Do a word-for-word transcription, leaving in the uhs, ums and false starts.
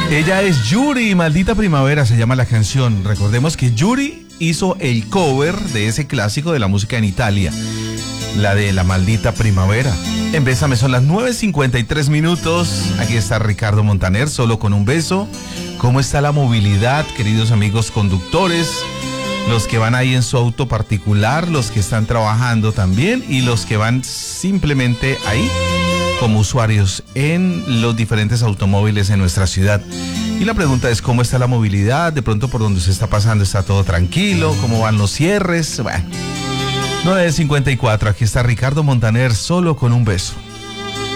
Ella es Yuri, Maldita Primavera se llama la canción. Recordemos que Yuri hizo el cover de ese clásico de la música en Italia, la de La Maldita Primavera. En Bésame son las nueve cincuenta y tres minutos. Aquí está Ricardo Montaner, solo con un beso. ¿Cómo está la movilidad, queridos amigos conductores? Los que van ahí en su auto particular, los que están trabajando también y los que van simplemente ahí como usuarios en los diferentes automóviles en nuestra ciudad. Y la pregunta es, ¿cómo está la movilidad? De pronto por donde se está pasando está todo tranquilo, ¿cómo van los cierres? Bueno, nueve cincuenta y cuatro, aquí está Ricardo Montaner, solo con un beso.